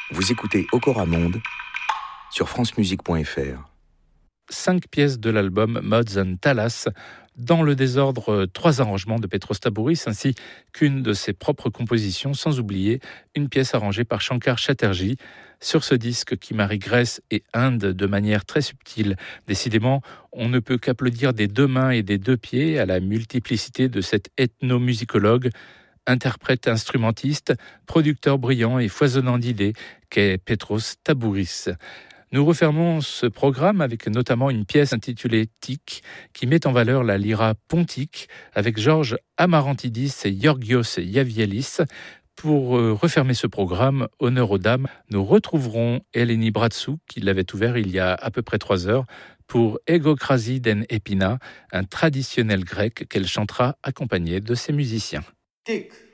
Vous écoutez Okora Monde sur francemusique.fr. 5 pièces de l'album Mods and Talas. Dans le désordre, 3 arrangements de Petros Tabouris ainsi qu'une de ses propres compositions, sans oublier une pièce arrangée par Shankar Chatterjee. Sur ce disque qui marie Grèce et Inde de manière très subtile. Décidément, on ne peut qu'applaudir des 2 mains et des 2 pieds à la multiplicité de cet ethnomusicologue, interprète instrumentiste, producteur brillant et foisonnant d'idées qu'est Petros Tabouris. Nous refermons ce programme avec notamment une pièce intitulée Tic qui met en valeur la lyra pontique avec Georges Amarantidis et Georgios Yavielis. Pour refermer ce programme, honneur aux dames, nous retrouverons Eleni Bratsou qui l'avait ouvert il y a à peu près 3 heures pour Egokrasi den Epina, un traditionnel grec qu'elle chantera accompagnée de ses musiciens. Tic.